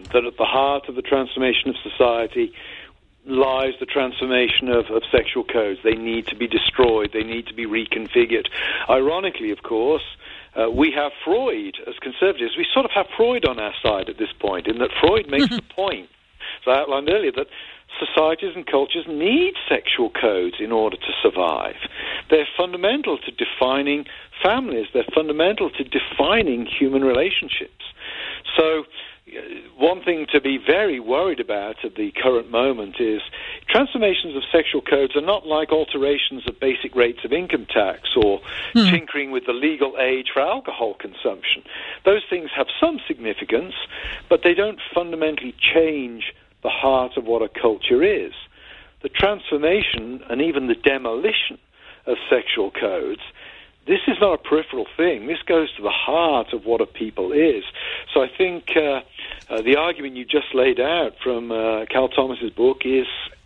that at the heart of the transformation of society lies the transformation of sexual codes. They need to be destroyed. They need to be reconfigured. Ironically, of course, we have Freud as conservatives. We sort of have Freud on our side at this point, in that Freud makes the point, as I outlined earlier, that societies and cultures need sexual codes in order to survive. They're fundamental to defining families. They're fundamental to defining human relationships. So one thing to be very worried about at the current moment is transformations of sexual codes are not like alterations of basic rates of income tax or tinkering with the legal age for alcohol consumption. Those things have some significance, but they don't fundamentally change the heart of what a culture is. The transformation and even the demolition of sexual codes, this is not a peripheral thing. This goes to the heart of what a people is. So I think the argument you just laid out from Cal Thomas's book is,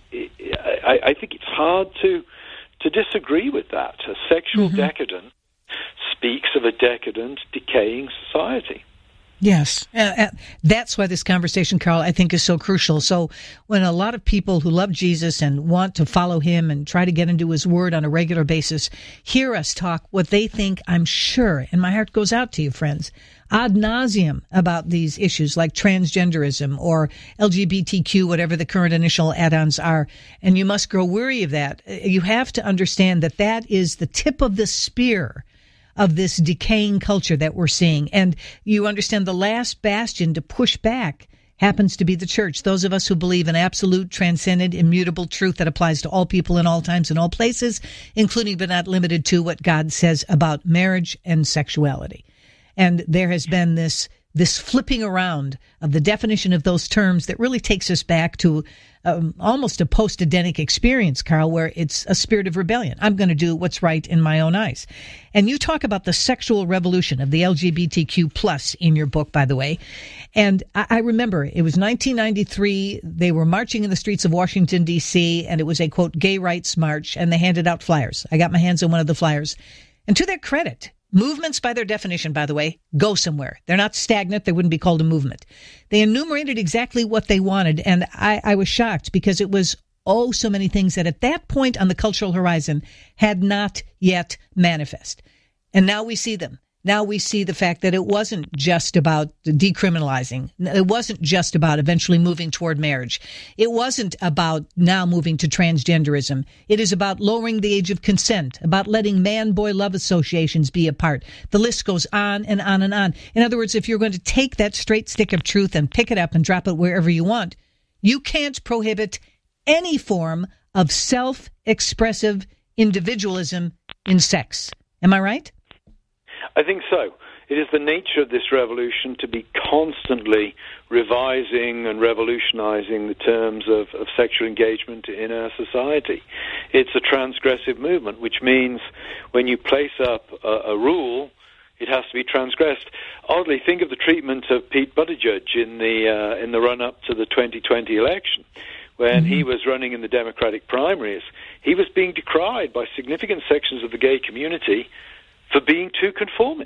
I think it's hard to disagree with that. A sexual decadent speaks of a decadent, decaying society. Yes, that's why this conversation, Carl, I think is so crucial. So when a lot of people who love Jesus and want to follow him and try to get into his word on a regular basis hear us talk what they think, I'm sure, and my heart goes out to you, friends, ad nauseum about these issues like transgenderism or LGBTQ, whatever the current initial add-ons are, and you must grow weary of that. You have to understand that that is the tip of the spear of this decaying culture that we're seeing. And you understand the last bastion to push back happens to be the church. Those of us who believe in absolute, transcendent, immutable truth that applies to all people in all times and all places, including but not limited to what God says about marriage and sexuality. And there has been this flipping around of the definition of those terms that really takes us back to almost a post-Edenic experience, Carl, where it's a spirit of rebellion. I'm going to do what's right in my own eyes. And you talk about the sexual revolution of the LGBTQ plus in your book, by the way. And I remember it was 1993. They were marching in the streets of Washington, D.C., and it was a, quote, gay rights march, and they handed out flyers. I got my hands on one of the flyers. And to their credit, movements, by their definition, by the way, go somewhere. They're not stagnant. They wouldn't be called a movement. They enumerated exactly what they wanted, and I was shocked because it was so many things that at that point on the cultural horizon had not yet manifest. And now we see them. Now we see the fact that it wasn't just about decriminalizing. It wasn't just about eventually moving toward marriage. It wasn't about now moving to transgenderism. It is about lowering the age of consent, about letting man-boy love associations be a part. The list goes on and on and on. In other words, if you're going to take that straight stick of truth and pick it up and drop it wherever you want, you can't prohibit any form of self-expressive individualism in sex. Am I right? I think so. It is the nature of this revolution to be constantly revising and revolutionizing the terms of sexual engagement in our society. It's a transgressive movement, which means when you place up a rule, it has to be transgressed. Oddly, think of the treatment of Pete Buttigieg in the run-up to the 2020 election. When he was running in the Democratic primaries, he was being decried by significant sections of the gay community for being too conformist.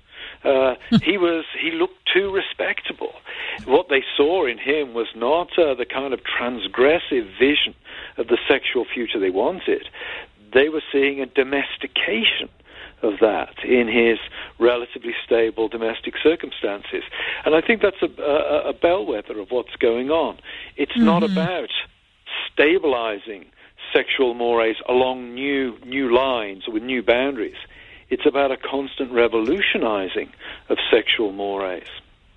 He looked too respectable. What they saw in him was not the kind of transgressive vision of the sexual future they wanted. They were seeing a domestication of that in his relatively stable domestic circumstances. And I think that's a bellwether of what's going on. It's not about stabilizing sexual mores along new lines or with new boundaries. It's about a constant revolutionizing of sexual mores.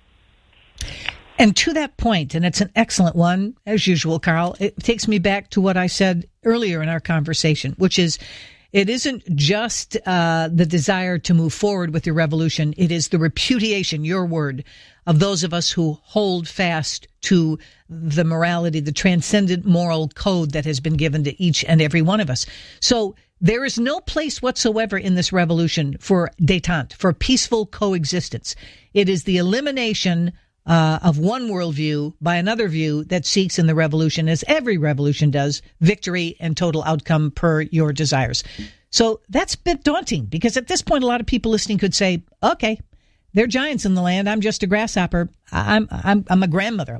And to that point, and it's an excellent one, as usual, Carl, it takes me back to what I said earlier in our conversation, which is it isn't just the desire to move forward with your revolution. It is the repudiation, your word, of those of us who hold fast to the morality, the transcendent moral code that has been given to each and every one of us. So there is no place whatsoever in this revolution for détente, for peaceful coexistence. It is the elimination of one worldview by another view that seeks in the revolution, as every revolution does, victory and total outcome per your desires. So that's a bit daunting because at this point, a lot of people listening could say, okay, they're giants in the land. I'm just a grasshopper. I'm a grandmother.